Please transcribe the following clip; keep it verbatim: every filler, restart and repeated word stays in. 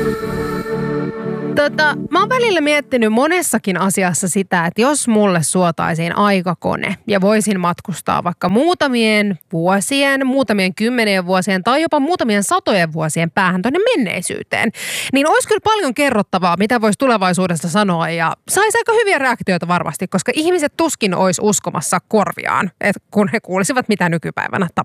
Tota, mä oon välillä miettinyt monessakin asiassa sitä, että jos mulle suotaisiin aikakone ja voisin matkustaa vaikka muutamien vuosien, muutamien kymmenien vuosien tai jopa muutamien satojen vuosien päähän tuonne menneisyyteen, niin olisi kyllä paljon kerrottavaa, mitä voisi tulevaisuudesta sanoa ja saisi aika hyviä reaktioita varmasti, koska ihmiset tuskin olisi uskomassa korviaan, että kun he kuulisivat, mitä nykypäivänä tapahtuu.